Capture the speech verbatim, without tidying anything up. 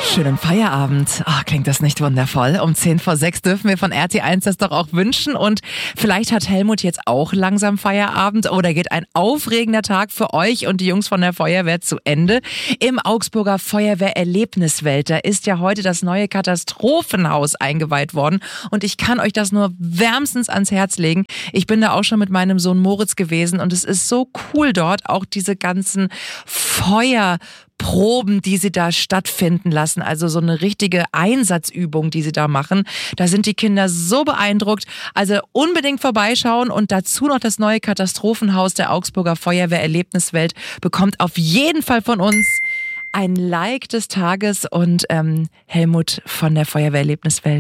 Schönen Feierabend. Ach, klingt das nicht wundervoll? Um zehn vor sechs dürfen wir von R T eins das doch auch wünschen. Und vielleicht hat Helmut jetzt auch langsam Feierabend oder geht ein aufregender Tag für euch und die Jungs von der Feuerwehr zu Ende. Im Augsburger Feuerwehr-Erlebniswelt, da ist ja heute das neue Katastrophenhaus eingeweiht worden. Und ich kann euch das nur wärmstens ans Herz legen. Ich bin da auch schon mit meinem Sohn Moritz gewesen und es ist so cool dort, auch diese ganzen Feuer Proben, die sie da stattfinden lassen, also so eine richtige Einsatzübung, die sie da machen. Da sind die Kinder so beeindruckt. Also unbedingt vorbeischauen und dazu noch das neue Katastrophenhaus der Augsburger Feuerwehr-Erlebniswelt bekommt auf jeden Fall von uns ein Like des Tages und ähm, Helmut von der Feuerwehr-Erlebniswelt.